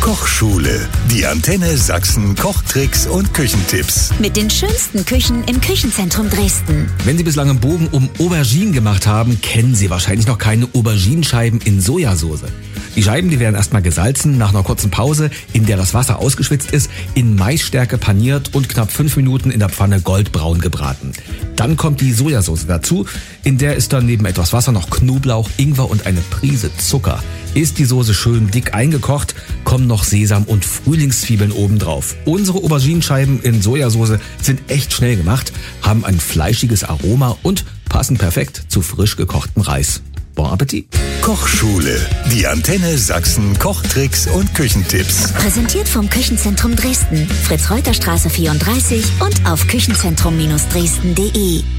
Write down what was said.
Kochschule. Die Antenne Sachsen Kochtricks und Küchentipps. Mit den schönsten Küchen im Küchenzentrum Dresden. Wenn Sie bislang einen Bogen um Auberginen gemacht haben, kennen Sie wahrscheinlich noch keine Auberginenscheiben in Sojasauce. Die Scheiben, die werden erstmal gesalzen, nach einer kurzen Pause, in der das Wasser ausgeschwitzt ist, in Maisstärke paniert und knapp 5 Minuten in der Pfanne goldbraun gebraten. Dann kommt die Sojasauce dazu, in der ist dann neben etwas Wasser noch Knoblauch, Ingwer und eine Prise Zucker. Ist die Soße schön dick eingekocht, kommen noch Sesam und Frühlingszwiebeln obendrauf. Unsere Auberginenscheiben in Sojasauce sind echt schnell gemacht, haben ein fleischiges Aroma und passen perfekt zu frisch gekochtem Reis. Bon Appetit! Kochschule. Die Antenne Sachsen Kochtricks und Küchentipps. Präsentiert vom Küchenzentrum Dresden. Fritz-Reuter-Straße 34 und auf küchenzentrum-dresden.de.